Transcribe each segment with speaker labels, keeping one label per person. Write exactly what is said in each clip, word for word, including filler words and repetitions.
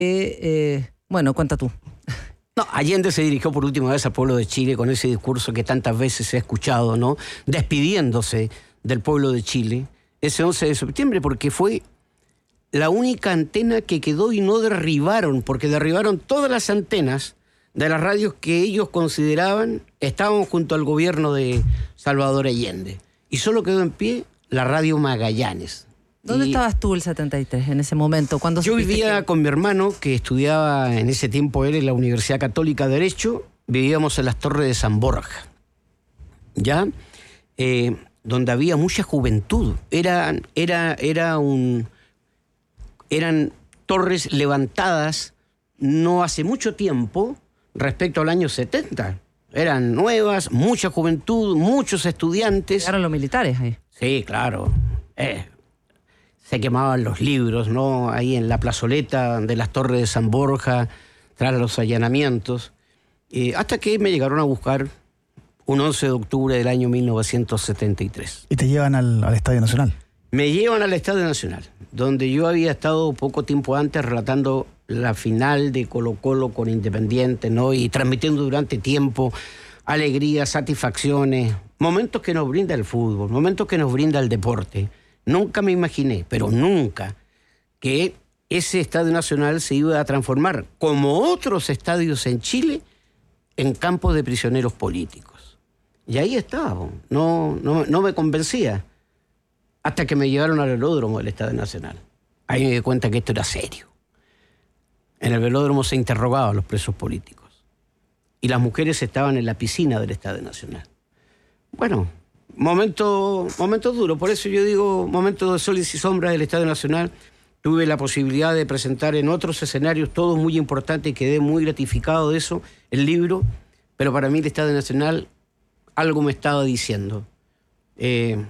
Speaker 1: Eh, eh, bueno, cuenta tú.
Speaker 2: No, Allende se dirigió por última vez al pueblo de Chile con ese discurso que tantas veces se ha escuchado, ¿no? Despidiéndose del pueblo de Chile ese once de septiembre, porque fue la única antena que quedó y no derribaron, porque derribaron todas las antenas de las radios que ellos consideraban estaban junto al gobierno de Salvador Allende. Y solo quedó en pie la radio Magallanes.
Speaker 1: ¿Dónde
Speaker 2: y
Speaker 1: estabas tú el setenta y tres en ese momento? Cuando
Speaker 2: yo vivía
Speaker 1: que...
Speaker 2: con mi hermano, que estudiaba en ese tiempo él en la Universidad Católica de Derecho. Vivíamos en las Torres de San Borja, ¿ya? Eh, donde había mucha juventud. Era, era, era un, eran torres levantadas no hace mucho tiempo respecto al año setenta. Eran nuevas, mucha juventud, muchos estudiantes.
Speaker 1: Llegaron los militares ahí.
Speaker 2: Sí, claro. Eh, se quemaban los libros, ¿no? Ahí en la plazoleta de las Torres de San Borja, tras los allanamientos. Eh, hasta que me llegaron a buscar un once de octubre del año mil novecientos setenta y tres.
Speaker 3: ¿Y te llevan al, al Estadio Nacional?
Speaker 2: Me llevan al Estadio Nacional, donde yo había estado poco tiempo antes relatando la final de Colo-Colo con Independiente, ¿no? Y transmitiendo durante tiempo alegrías, satisfacciones, momentos que nos brinda el fútbol, momentos que nos brinda el deporte. Nunca me imaginé, pero nunca, que ese Estadio Nacional se iba a transformar, como otros estadios en Chile, en campos de prisioneros políticos. Y ahí estaba, no, no, no me convencía, hasta que me llevaron al velódromo del Estadio Nacional. Ahí me di cuenta que esto era serio. En el velódromo se interrogaba a los presos políticos. Y las mujeres estaban en la piscina del Estadio Nacional. Bueno, momento, momento duro. Por eso yo digo, momento de sol y sombra del Estadio Nacional. Tuve la posibilidad de presentar en otros escenarios, todos muy importantes, y quedé muy gratificado de eso, el libro. Pero para mí el Estadio Nacional algo me estaba diciendo. Eh,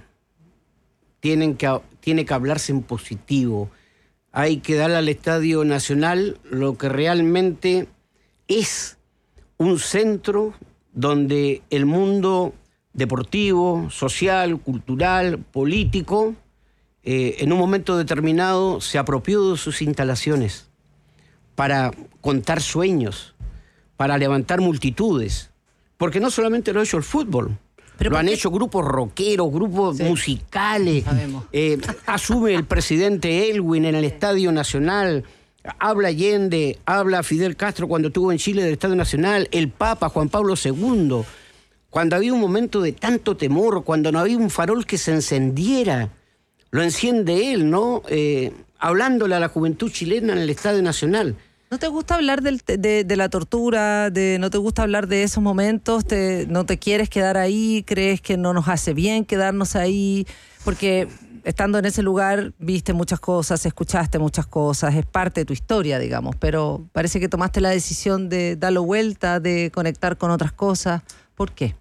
Speaker 2: tienen que, tiene que hablarse en positivo. Hay que darle al Estadio Nacional lo que realmente es un centro donde el mundo deportivo, social, cultural, político, eh, en un momento determinado se apropió de sus instalaciones para contar sueños, para levantar multitudes, porque no solamente lo ha hecho el fútbol, lo han hecho grupos rockeros, grupos sí. musicales. Eh, asume el presidente Elwin en el Estadio Nacional. Habla Allende, habla Fidel Castro cuando estuvo en Chile del Estadio Nacional. El Papa Juan Pablo segundo. Cuando había un momento de tanto temor, cuando no había un farol que se encendiera, lo enciende él, ¿no? Eh, hablándole a la juventud chilena en el Estadio Nacional.
Speaker 1: ¿No te gusta hablar del, de, de la tortura? De, ¿No te gusta hablar de esos momentos? Te, ¿No te quieres quedar ahí? ¿Crees que no nos hace bien quedarnos ahí? Porque estando en ese lugar viste muchas cosas, escuchaste muchas cosas, es parte de tu historia, digamos, pero parece que tomaste la decisión de darlo vuelta, de conectar con otras cosas. ¿Por qué?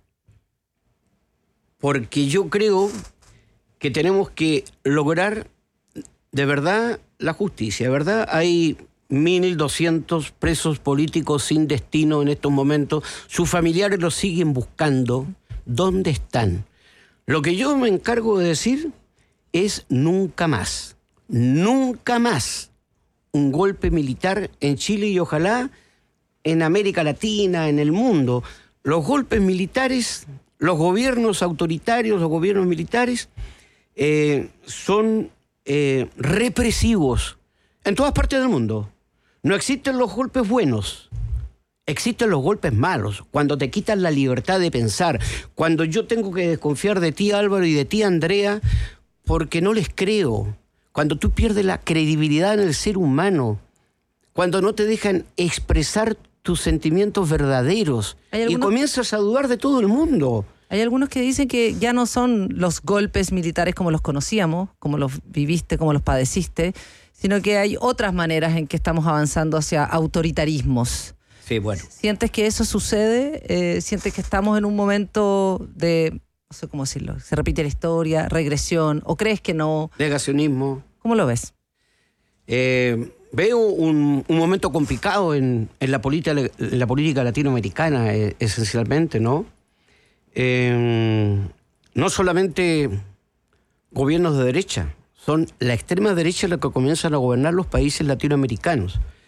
Speaker 2: Porque yo creo que tenemos que lograr de verdad la justicia, de verdad hay mil doscientos presos políticos sin destino en estos momentos. Sus familiares los siguen buscando. ¿Dónde están? Lo que yo me encargo de decir es nunca más, nunca más un golpe militar en Chile y ojalá en América Latina, en el mundo. Los golpes militares, los gobiernos autoritarios, los gobiernos militares eh, son eh, represivos en todas partes del mundo. No existen los golpes buenos, existen los golpes malos, cuando te quitan la libertad de pensar, cuando yo tengo que desconfiar de ti, Álvaro, y de ti, Andrea, porque no les creo, cuando tú pierdes la credibilidad en el ser humano, cuando no te dejan expresar tus sentimientos verdaderos y comienzas a dudar de todo el mundo.
Speaker 1: Hay algunos que dicen que ya no son los golpes militares como los conocíamos, como los viviste, como los padeciste, sino que hay otras maneras en que estamos avanzando hacia autoritarismos.
Speaker 2: Sí, bueno.
Speaker 1: ¿Sientes que eso sucede? Eh, ¿Sientes que estamos en un momento de, no sé cómo decirlo, se repite la historia, regresión, o crees que no?
Speaker 2: Negacionismo.
Speaker 1: ¿Cómo lo ves?
Speaker 2: Eh, veo un, un momento complicado en, en, la política, en la política latinoamericana, eh, esencialmente, ¿no? Eh, no solamente gobiernos de derecha, son la extrema derecha los que comienzan a gobernar los países latinoamericanos.